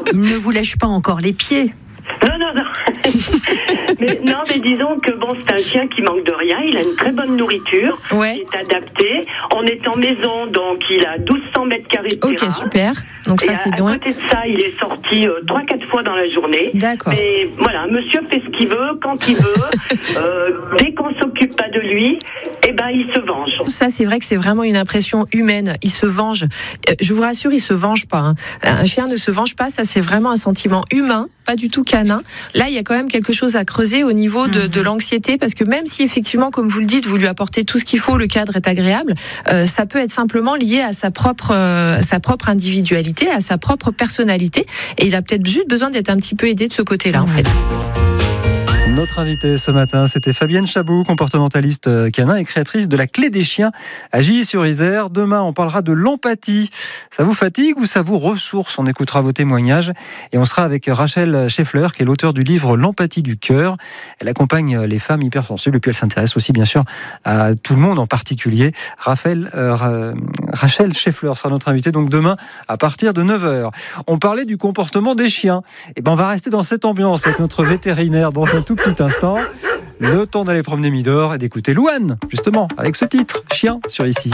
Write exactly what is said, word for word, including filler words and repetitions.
Il ne vous lèche pas encore les pieds. Non, non, non. mais, non, mais disons que bon, c'est un chien qui manque de rien. Il a une très bonne nourriture. Ouais. Il est adapté. On est en maison, donc il a douze cents mètres carrés de Ok, terrain. super. Donc ça, Et c'est à, bien. à côté de ça, il est sorti euh, trois quatre fois dans la journée. D'accord. Mais voilà, monsieur fait ce qu'il veut, quand il veut. euh, dès qu'on s'occupe pas de lui, eh ben, il se venge. Ça, c'est vrai que c'est vraiment une impression humaine. Il se venge. Euh, Je vous rassure, il se venge pas. Hein. Un chien ne se venge pas. Ça, c'est vraiment un sentiment humain, pas du tout canin. Là, il y a quand même quelque chose à creuser au niveau de, de l'anxiété, parce que même si effectivement, comme vous le dites, vous lui apportez tout ce qu'il faut, le cadre est agréable, euh, ça peut être simplement lié à sa propre, euh, sa propre individualité, à sa propre personnalité. Et il a peut-être juste besoin d'être un petit peu aidé de ce côté-là, en fait. Notre invitée ce matin, c'était Fabienne Chabot, comportementaliste canin et créatrice de la Clé des chiens à Gilly-sur-Isère. Demain, on parlera de l'empathie. Ça vous fatigue ou ça vous ressource? On écoutera vos témoignages et on sera avec Rachel Scheffler, qui est l'auteur du livre L'empathie du cœur. Elle accompagne les femmes hypersensibles et puis elle s'intéresse aussi, bien sûr, à tout le monde, en particulier. Raphaël, euh, Rachel Scheffler sera notre invitée donc demain à partir de neuf heures. On parlait du comportement des chiens. Et ben, on va rester dans cette ambiance avec notre vétérinaire dans un tout petit instant. Le temps d'aller promener Midor et d'écouter Louane, justement, avec ce titre, Chien, sur Ici.